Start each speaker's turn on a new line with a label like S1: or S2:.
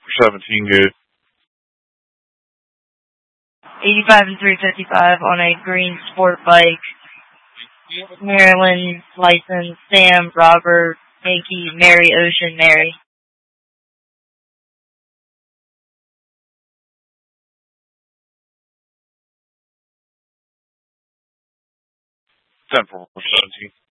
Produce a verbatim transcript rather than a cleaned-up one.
S1: seventeen, good.
S2: eighty-five and three fifty-five on a green sport bike. Maryland license, Sam, Robert, Yankee, Mary, Ocean, Mary.
S1: ten four seventeen.